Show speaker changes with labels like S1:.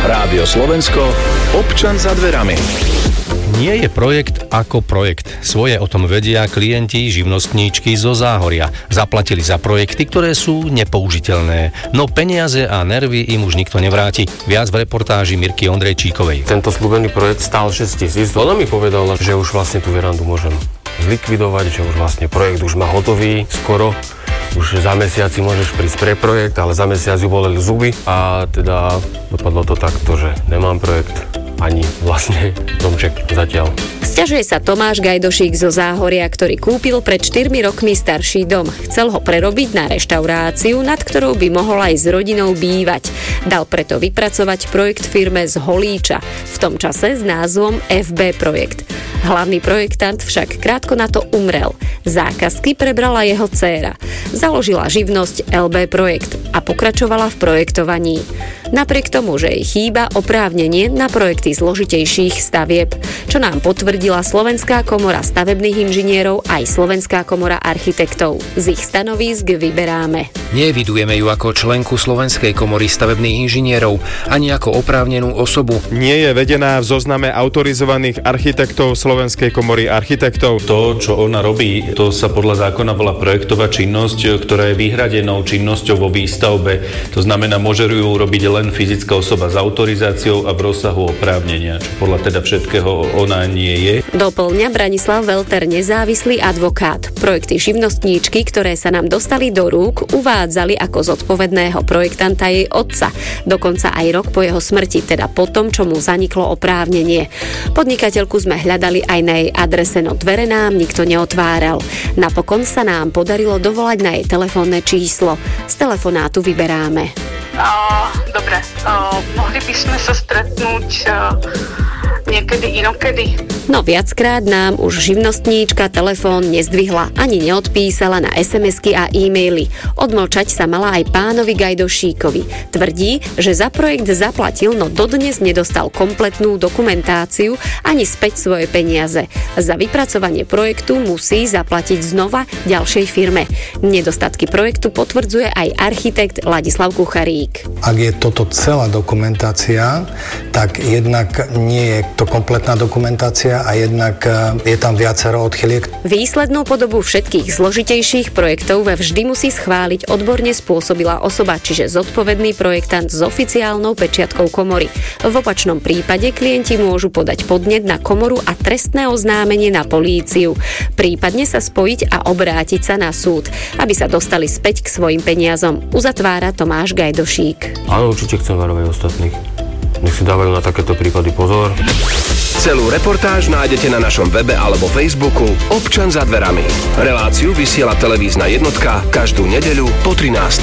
S1: Rádio Slovensko, občan za dverami.
S2: Nie je projekt ako projekt. Svoje o tom vedia klienti, živnostníčky zo Záhoria. Zaplatili za projekty, ktoré sú nepoužiteľné. No peniaze a nervy im už nikto nevráti. Viac v reportáži Mirky Ondrejčíkovej.
S3: Tento slúbený projekt stál 6 000. Ona mi povedala, že už vlastne tú verandu môžem zlikvidovať, že už vlastne projekt už má hotový skoro. Už za mesiac si môžeš prísť pre projekt, ale za mesiac ju boleli zuby a teda dopadlo to takto, že nemám projekt ani vlastne domček zatiaľ.
S4: Sťažuje sa Tomáš Gajdošík zo Záhoria, ktorý kúpil pred 4 rokmi starší dom. Chcel ho prerobiť na reštauráciu, nad ktorou by mohol aj s rodinou bývať. Dal preto vypracovať projekt firme z Holíča, v tom čase s názvom FB Projekt. Hlavný projektant však krátko na to umrel. Zákazky prebrala jeho dcéra. Založila živnosť LB Projekt a pokračovala v projektovaní. Napriek tomu, že jej chýba oprávnenie na projekty zložitejších stavieb, čo nám potvrdila Slovenská komora stavebných inžinierov aj Slovenská komora architektov. Z ich stanovísk vyberáme.
S5: Neevidujeme ju ako členku Slovenskej komory stavebných inžinierov, ani ako oprávnenú osobu.
S6: Nie je vedená v zozname autorizovaných architektov Slovenskej komory architektov.
S7: To, čo ona robí, to sa podľa zákona volá projektová činnosť, ktorá je vyhradenou činnosťou vo výstavbe. To znamená, môže ju robiť len fyzická osoba s autorizáciou a v rozsahu oprávnenia, čo podľa teda všetkého ona nie je.
S4: Doplňa Branislav Welter, nezávislý advokát. Projekty živnostníčky, ktoré sa nám dostali do rúk, uvádzali ako zodpovedného projektanta jej otca. Dokonca aj rok po jeho smrti, teda po tom, čo mu zaniklo oprávnenie. Podnikateľku sme hľadali aj na jej adrese, no dvere nám nikto neotváral. Napokon sa nám podarilo dovolať na jej telefónne číslo. Z telefonátu vyberáme.
S8: Dobre, mohli by sme sa stretnúť niekedy inokedy.
S4: No viackrát nám už živnostníčka telefón nezdvihla, ani neodpísala na SMS-ky a e-maily. Odmlčať sa mala aj pánovi Gajdošíkovi. Tvrdí, že za projekt zaplatil, no dodnes nedostal kompletnú dokumentáciu ani späť svoje peniaze. Za vypracovanie projektu musí zaplatiť znova ďalšej firme. Nedostatky projektu potvrdzuje aj architekt Ladislav Kucharík.
S9: Ak je toto celá dokumentácia, tak jednak nie je to kompletná dokumentácia a jednak je tam viacero odchyliek.
S4: Výslednú podobu všetkých zložitejších projektov vždy musí schváliť odborne spôsobilá osoba, čiže zodpovedný projektant s oficiálnou pečiatkou komory. V opačnom prípade klienti môžu podať podnet na komoru a trestné oznámenie na políciu. Prípadne sa spojiť a obrátiť sa na súd, aby sa dostali späť k svojim peniazom. Uzatvára Tomáš Gajdošík.
S3: Áno, určite chcem varovať ostatných. Nech si dávajú na takéto prípady pozor.
S1: Celú reportáž nájdete na našom webe alebo Facebooku Občan za dverami. Reláciu vysiela televízna jednotka každú nedeľu po 13.